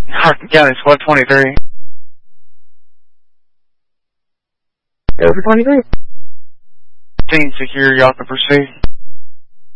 Harkin County, Squad 23. Over 23. 15 secure, y'all can proceed.